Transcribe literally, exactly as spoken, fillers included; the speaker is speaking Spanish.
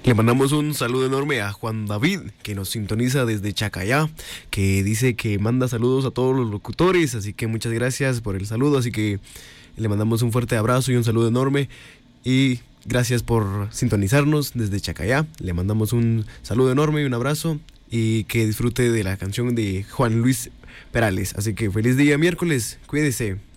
Le mandamos un saludo enorme a Juan David, que nos sintoniza desde Chacayá, que dice que manda saludos a todos los locutores, así que muchas gracias por el saludo, así que le mandamos un fuerte abrazo y un saludo enorme, y gracias por sintonizarnos desde Chacayá. Le mandamos un saludo enorme y un abrazo, y que disfrute de la canción de Juan Luis Perales. Así que feliz día miércoles, cuídese.